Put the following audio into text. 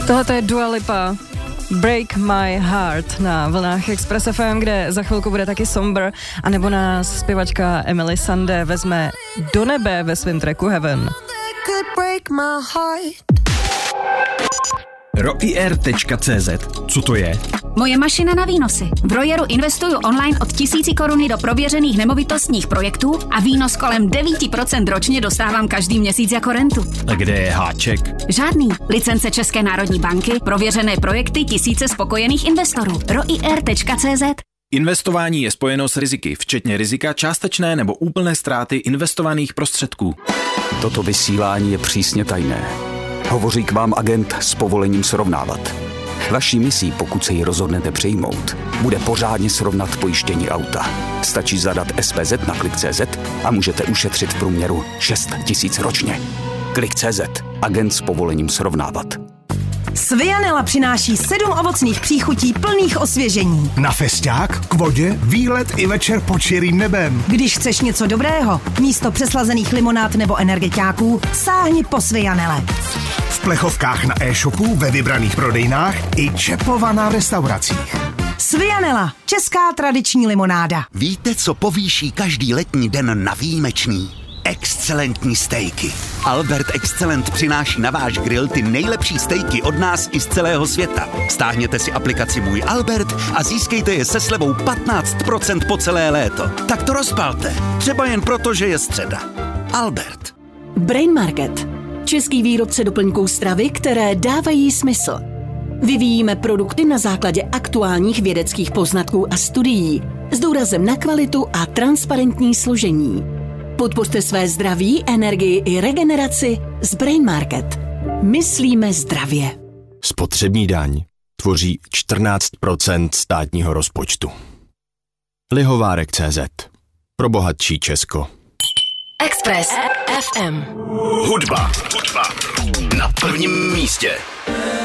Tohle je Dua Lipa, Break My Heart na vlnách Express FM, kde za chvilku bude taky Somber, anebo nás zpěvačka Emily Sandé vezme do nebe ve svém tracku Heaven. Roier.cz. Co to je? Moje mašina na výnosy. V Roieru investuju online od 1000 koruny do prověřených nemovitostních projektů a výnos kolem 9% ročně dostávám každý měsíc jako rentu. A kde je háček? Žádný. Licence České národní banky, prověřené projekty, tisíce spokojených investorů. Roier.cz. Investování je spojeno s riziky, včetně rizika částečné nebo úplné ztráty investovaných prostředků. Toto vysílání je přísně tajné. Hovoří k vám agent s povolením srovnávat. Vaší misí, pokud se ji rozhodnete přijmout, bude pořádně srovnat pojištění auta. Stačí zadat SPZ na Klik.cz a můžete ušetřit v průměru 6 000 ročně. Klik.cz. Agent s povolením srovnávat. Svianela přináší 7 ovocných příchutí plných osvěžení. Na festiák, k vodě, výlet i večer pod širým nebem. Když chceš něco dobrého, místo přeslazených limonád nebo energetiáků, sáhni po Svianele. V plechovkách na e-shopu, ve vybraných prodejnách i čepovaná v restauracích. Svianela, česká tradiční limonáda. Víte, co povýší každý letní den na výjimečný? Excelentní stejky. Albert Excellent přináší na váš grill ty nejlepší stejky od nás i z celého světa. Stáhněte si aplikaci Můj Albert a získejte je se slevou 15% po celé léto. Tak to rozpalte. Třeba jen proto, že je středa. Albert. Brain Market. Český výrobce doplňků stravy, které dávají smysl. Vyvíjíme produkty na základě aktuálních vědeckých poznatků a studií s důrazem na kvalitu a transparentní složení. Podpořte své zdraví, energii i regeneraci s Brain Market. Myslíme zdravě. Spotřební daň tvoří 14% státního rozpočtu. Lihovárek.cz. Pro bohatší Česko. Express FM. Hudba na prvním místě.